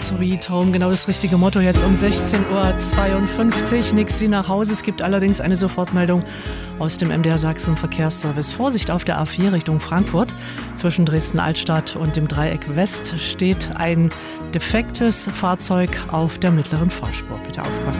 Sweet Home, genau das richtige Motto jetzt um 16:52 Uhr. Nix wie nach Hause. Es gibt allerdings eine Sofortmeldung aus dem MDR Sachsen Verkehrsservice. Vorsicht auf der A4 Richtung Frankfurt. Zwischen Dresden-Altstadt und dem Dreieck West steht ein defektes Fahrzeug auf der mittleren Fahrspur. Bitte aufpassen.